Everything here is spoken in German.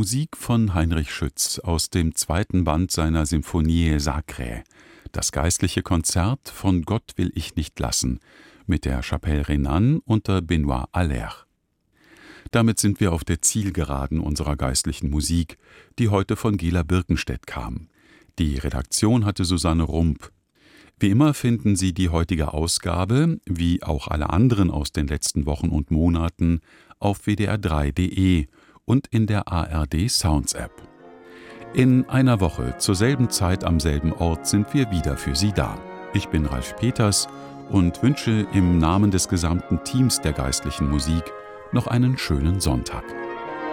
Musik von Heinrich Schütz aus dem zweiten Band seiner Symphonie Sacrée, das geistliche Konzert von Gott will ich nicht lassen, mit der Chapelle Renan unter Benoît Haller. Damit sind wir auf der Zielgeraden unserer geistlichen Musik, die heute von Gela Birkenstedt kam. Die Redaktion hatte Susanne Rump. Wie immer finden Sie die heutige Ausgabe, wie auch alle anderen aus den letzten Wochen und Monaten, auf wdr3.de und in der ARD Sounds App. In einer Woche zur selben Zeit am selben Ort sind wir wieder für Sie da. Ich bin Ralf Peters und wünsche im Namen des gesamten Teams der geistlichen Musik noch einen schönen Sonntag.